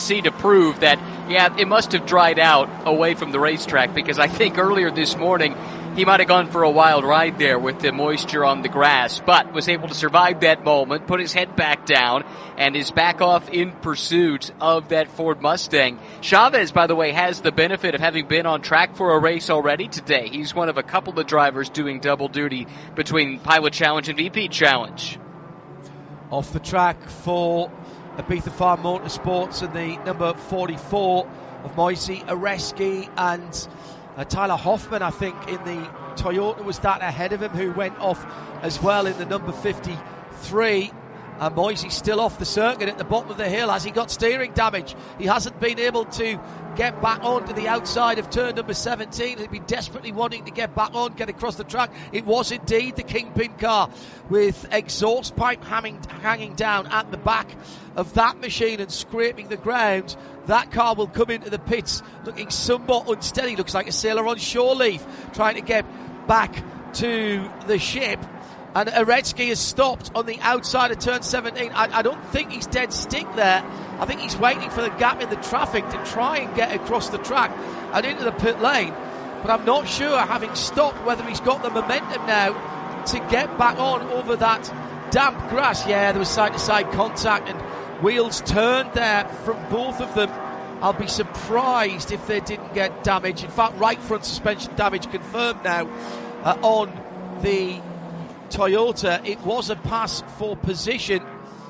see to prove that, yeah, it must have dried out away from the racetrack, because I think earlier this morning he might have gone for a wild ride there with the moisture on the grass, but was able to survive that moment, put his head back down, and is back off in pursuit of that Ford Mustang. Chavez, by the way, has the benefit of having been on track for a race already today. He's one of a couple of drivers doing double duty between Pilot Challenge and VP Challenge. Off the track for Ibiza Farm Motorsports and the number 44 of Moisey Areski and Tyler Hoffman, I think, in the Toyota was that ahead of him, who went off as well in the number 53. And Moisey's still off the circuit at the bottom of the hill. Has he got steering damage? He hasn't been able to get back onto the outside of turn number 17. He'd been desperately wanting to get back on, get across the track. It was indeed the Kingpin car with exhaust pipe hanging down at the back of that machine and scraping the ground. That car will come into the pits looking somewhat unsteady. Looks like a sailor on shore leave, trying to get back to the ship. And Areski has stopped on the outside of turn 17. I don't think he's dead stick there. I think he's waiting for the gap in the traffic to try and get across the track and into the pit lane. But I'm not sure, having stopped, whether he's got the momentum now to get back on over that damp grass. Yeah, there was side-to-side contact and wheels turned there from both of them. I'll be surprised if they didn't get damage. In fact, right front suspension damage confirmed now on the Toyota. It was a pass for position,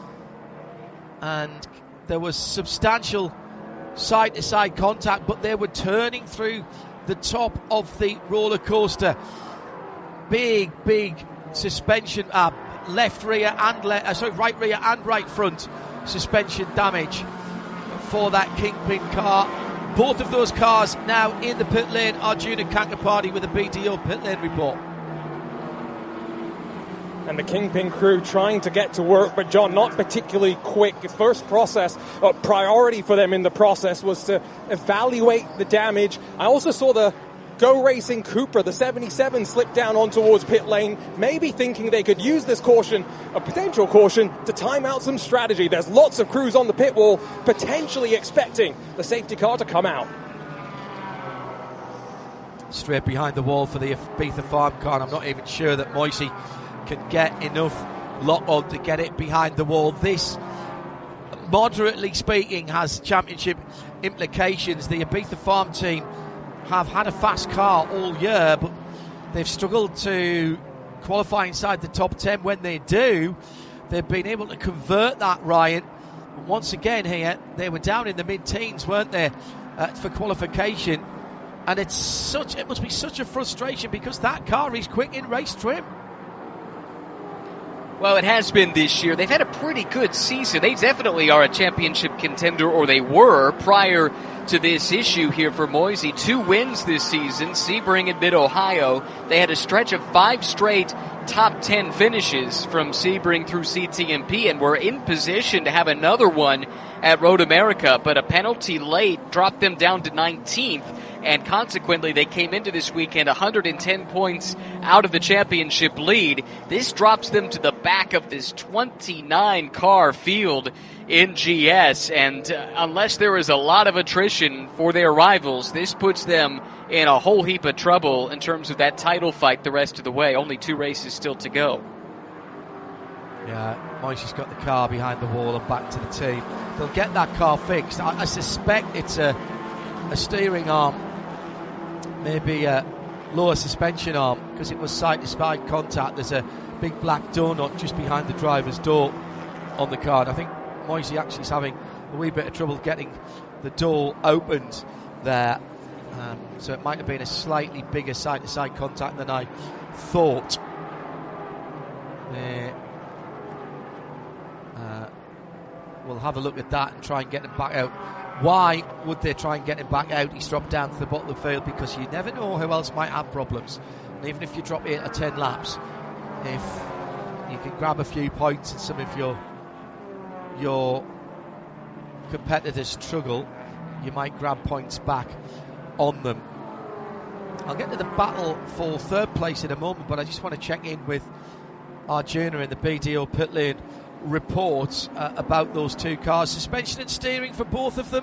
and there was substantial side-to-side contact, but they were turning through the top of the roller coaster. Big suspension, right rear and right front suspension damage for that Kingpin car. Both of those cars now in the pit lane. Arjuna Kankapati with a BDO pit lane report. And the Kingpin crew trying to get to work, but John, not particularly quick. First priority for them in the process was to evaluate the damage. I also saw the Go Racing Cupra, the 77, slip down on towards pit lane, maybe thinking they could use this caution, a potential caution, to time out some strategy. There's lots of crews on the pit wall, potentially expecting the safety car to come out. Straight behind the wall for the Ibiza Farm car. I'm not even sure that Moisey can get enough lock on to get it behind the wall. This, moderately speaking, has championship implications. The Ibiza Farm team have had a fast car all year, but they've struggled to qualify inside the top 10. When they do, they've been able to convert that, Ryan. Once again here, they were down in the mid-teens, weren't they, for qualification. And it must be such a frustration, because that car is quick in race trim. Well, it has been this year. They've had a pretty good season. They definitely are a championship contender, or they were prior to this issue here for Moisey. 2 wins this season, Sebring and Mid-Ohio. They had a stretch of 5 straight top 10 finishes from Sebring through CTMP, and were in position to have another one at Road America, but a penalty late dropped them down to 19th. And consequently, they came into this weekend 110 points out of the championship lead. This drops them to the back of this 29-car field in GS, and unless there is a lot of attrition for their rivals, this puts them in a whole heap of trouble in terms of that title fight the rest of the way. Only 2 races still to go. Yeah, Moisey's got the car behind the wall and back to the team. They'll get that car fixed. I suspect it's a steering arm, maybe a lower suspension arm, because it was side-to-side contact. There's a big black donut just behind the driver's door on the car. And I think Moisey actually is having a wee bit of trouble getting the door opened there. So it might have been a slightly bigger side-to-side contact than I thought. We'll have a look at that and try and get him back out. Why would they try and get him back out? He's dropped down to the bottom of the field, because you never know who else might have problems. And even if you drop 8 or 10 laps, if you can grab a few points and some of your competitors struggle, you might grab points back on them. I'll get to the battle for third place in a moment, but I just want to check in with Arjuna in the BDO pit lane reports about those 2 cars. Suspension and steering for both of them